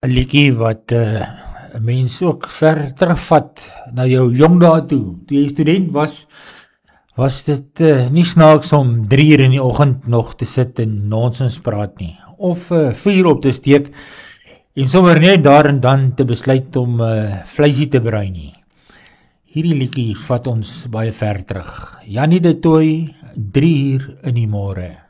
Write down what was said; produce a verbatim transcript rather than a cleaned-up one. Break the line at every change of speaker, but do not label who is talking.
'n liedjie wat uh, 'n mens ook ver terugvat na jou jong dae toe. Toe jy student was, was dit uh, nie snaaks om drie uur in die oggend nog te sit en nonsens praat nie. Of uh, vuur op te steek en sommer net daar en dan te besluit om uh, vleisie te braai nie. Hierdie liedjie vat ons baie ver terug. Janie de Tooy, drie uur in die môre.